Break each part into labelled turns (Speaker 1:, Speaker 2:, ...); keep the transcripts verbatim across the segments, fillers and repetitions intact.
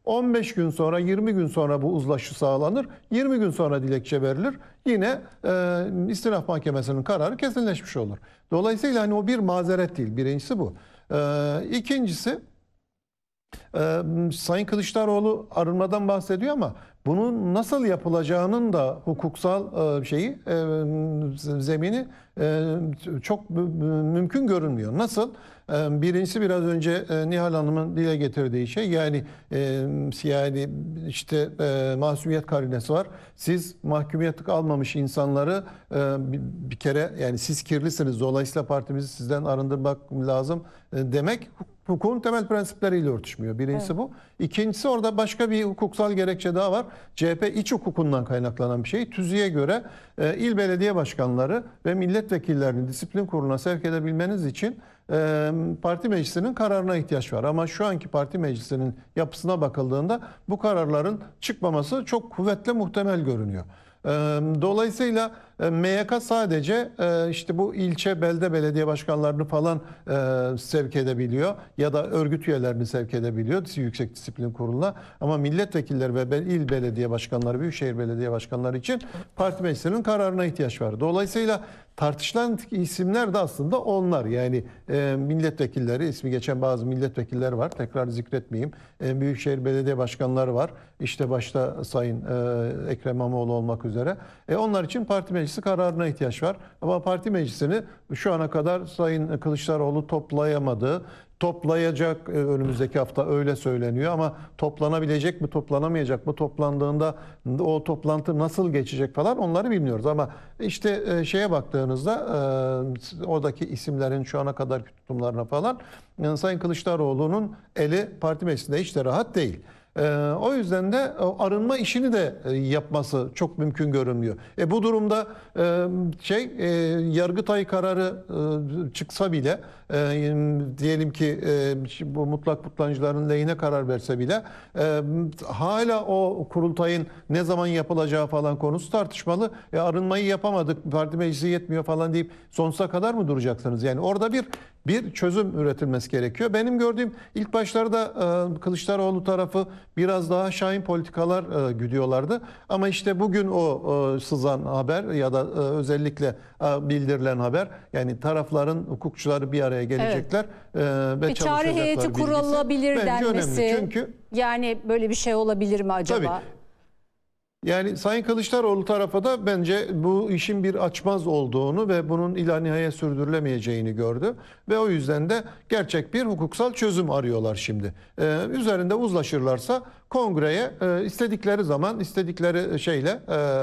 Speaker 1: on beş gün sonra, yirmi gün sonra bu uzlaşı sağlanır. yirmi gün sonra dilekçe verilir. Yine e, İstinaf Mahkemesi'nin kararı kesinleşmiş olur. Dolayısıyla hani o bir mazeret değil. Birincisi bu. E, ikincisi e, Sayın Kılıçdaroğlu arınmadan bahsediyor ama bunun nasıl yapılacağının da hukuksal e, şeyi e, zemini e, çok mümkün görünmüyor. Nasıl? E, birincisi biraz önce e, Nihal Hanım'ın dile getirdiği şey, yani e, yani işte e, masumiyet karinesi var. Siz mahkumiyet almamış insanları e, bir, bir kere, yani siz kirlisiniz, dolayısıyla partimizi sizden arındırmak lazım e, demek hukukun temel prensipleriyle örtüşmüyor. Birincisi evet. bu. İkincisi, orada başka bir hukuksal gerekçe daha var. C H P iç hukukundan kaynaklanan bir şey. TÜZİ'ye göre e, il belediye başkanları ve milletvekillerini disiplin kuruluna sevk edebilmeniz için e, parti meclisinin kararına ihtiyaç var. Ama şu anki parti meclisinin yapısına bakıldığında bu kararların çıkmaması çok kuvvetle muhtemel görünüyor. Dolayısıyla M Y K sadece işte bu ilçe, belde belediye başkanlarını falan sevk edebiliyor ya da örgüt üyelerini sevk edebiliyor Yüksek Disiplin Kurulu'na. Ama milletvekilleri ve il belediye başkanları, büyükşehir belediye başkanları için parti meclisinin kararına ihtiyaç var. Dolayısıyla tartışılan isimler de aslında onlar. Yani e, milletvekilleri, ismi geçen bazı milletvekilleri var. Tekrar zikretmeyeyim. E, Büyükşehir belediye başkanları var. İşte başta Sayın e, Ekrem İmamoğlu olmak üzere. E, onlar için parti meclisi kararına ihtiyaç var. Ama parti meclisini şu ana kadar Sayın Kılıçdaroğlu toplayamadı. Toplayacak önümüzdeki hafta, öyle söyleniyor, ama toplanabilecek mi, toplanamayacak mı, toplandığında o toplantı nasıl geçecek falan, onları bilmiyoruz. Ama işte şeye baktığınızda oradaki isimlerin şu ana kadarki tutumlarına falan, yani Sayın Kılıçdaroğlu'nun eli parti meclisinde hiç de rahat değil. Ee, o yüzden de arınma işini de yapması çok mümkün görünmüyor. E, bu durumda e, şey e, Yargıtay kararı e, çıksa bile, e, diyelim ki e, bu mutlak kutlancıların lehine karar verse bile, e, hala o kurultayın ne zaman yapılacağı falan konusu tartışmalı. E, arınmayı yapamadık, parti meclisi yetmiyor falan deyip sonsuza kadar mı duracaksınız? Yani orada bir bir çözüm üretilmesi gerekiyor. Benim gördüğüm, ilk başlarda e, Kılıçdaroğlu tarafı biraz daha şahin politikalar e, güdüyorlardı. Ama işte bugün o e, sızan haber ya da e, özellikle e, bildirilen haber, yani tarafların, hukukçuları bir araya gelecekler evet. e, ve
Speaker 2: bir çare heyeti
Speaker 1: bilgisi.
Speaker 2: kurulabilir
Speaker 1: Bence
Speaker 2: denmesi.
Speaker 1: önemli. Çünkü
Speaker 2: yani böyle bir şey olabilir mi acaba?
Speaker 1: Tabii. Yani Sayın Kılıçdaroğlu tarafı da bence bu işin bir açmaz olduğunu ve bunun ila nihaya sürdürülemeyeceğini gördü. Ve o yüzden de gerçek bir hukuksal çözüm arıyorlar şimdi. Ee, üzerinde uzlaşırlarsa kongreye e, istedikleri zaman, istedikleri şeyle,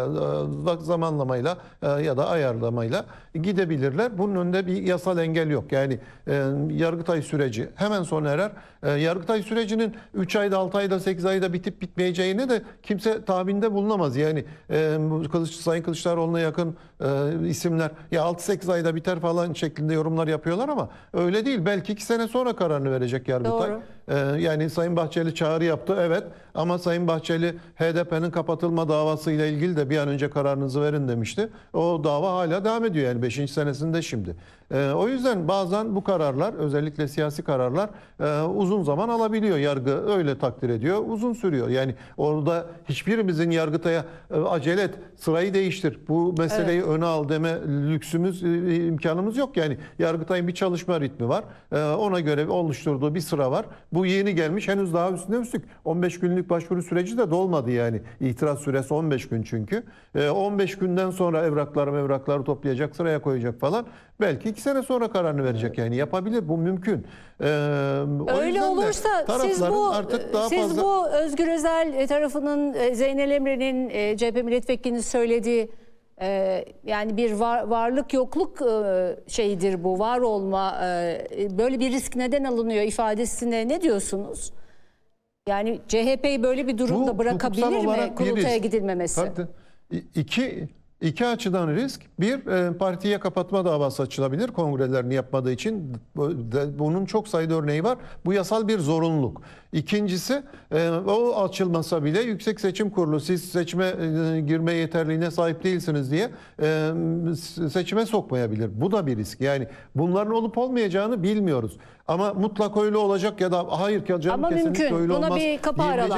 Speaker 1: e, zamanlamayla e, ya da ayarlamayla gidebilirler. Bunun önünde bir yasal engel yok. Yani e, Yargıtay süreci hemen sona erer. E, Yargıtay sürecinin üç ayda, altı ayda, sekiz ayda bitip bitmeyeceğini de kimse tahminde bulunamaz. Yani e, Kılıç, Sayın Kılıçdaroğlu'na yakın e, isimler ya altı sekiz ayda biter falan şeklinde yorumlar yapıyorlar ama öyle değil. Belki iki sene sonra kararını verecek Yargıtay.
Speaker 2: Doğru.
Speaker 1: E, yani Sayın Bahçeli çağrı yaptı, evet, ama Sayın Bahçeli H D P'nin kapatılma davası ile ilgili de bir an önce kararınızı verin demişti. O dava hala devam ediyor, yani beşinci senesinde şimdi. E, o yüzden bazen bu kararlar, özellikle siyasi kararlar e, uzun zaman alabiliyor. Yargı öyle takdir ediyor, uzun sürüyor. Yani orada hiçbirimizin Yargıtay'a e, acele et, sırayı değiştir, bu meseleyi evet. öne al deme lüksümüz, e, imkanımız yok. Yani Yargıtay'ın bir çalışma ritmi var. E, ona göre oluşturduğu bir sıra var. Bu yeni gelmiş, henüz daha üstüne üstlük on beş günlük başvuru süreci de dolmadı yani. İtiraz süresi on beş gün çünkü. E, on beş günden sonra evrakları evrakları toplayacak, sıraya koyacak falan. Belki iki sene sonra kararını verecek, yani yapabilir, bu mümkün. Ee,
Speaker 2: Öyle olursa siz bu
Speaker 1: artık daha
Speaker 2: siz
Speaker 1: fazla...
Speaker 2: bu Özgür Özel tarafının, Zeynel Emre'nin, C H P milletvekilinin söylediği yani bir var, varlık yokluk şeyidir bu, var olma, böyle bir risk neden alınıyor ifadesine ne diyorsunuz? Yani C H P'yi böyle bir durumda bu, bırakabilir mi kurultaya gidilmemesi?
Speaker 1: Tabii. İki İki açıdan risk. Bir, partiye kapatma davası açılabilir kongrelerini yapmadığı için. Bunun çok sayıda örneği var. Bu yasal bir zorunluluk. İkincisi, o açılmasa bile Yüksek Seçim Kurulu siz seçime girme yeterliğine sahip değilsiniz diye seçime sokmayabilir. Bu da bir risk. Yani bunların olup olmayacağını bilmiyoruz. Ama mutlak öyle olacak ya da hayır canım
Speaker 2: ama
Speaker 1: kesinlikle
Speaker 2: mümkün.
Speaker 1: öyle
Speaker 2: Buna
Speaker 1: olmaz.
Speaker 2: Bir kapı aralama.